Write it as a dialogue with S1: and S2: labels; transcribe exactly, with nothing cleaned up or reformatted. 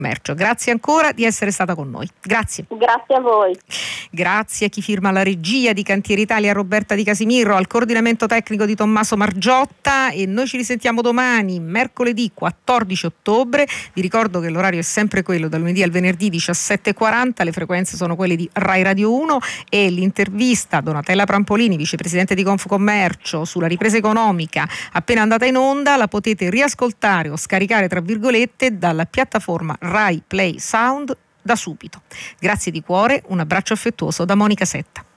S1: Commercio. Grazie ancora di essere stata con noi. Grazie.
S2: Grazie a voi.
S1: Grazie a chi firma la regia di Cantieri Italia, Roberta Di Casimiro, al coordinamento tecnico di Tommaso Margiotta, e noi ci risentiamo domani, mercoledì quattordici ottobre. Vi ricordo che l'orario è sempre quello, dal lunedì al venerdì diciassette e quaranta, le frequenze sono quelle di Rai Radio uno, e l'intervista a Donatella Prampolini, vicepresidente di Confcommercio, sulla ripresa economica appena andata in onda la potete riascoltare o scaricare tra virgolette dalla piattaforma Rai Play Sound da subito. Grazie di cuore, un abbraccio affettuoso da Monica Setta.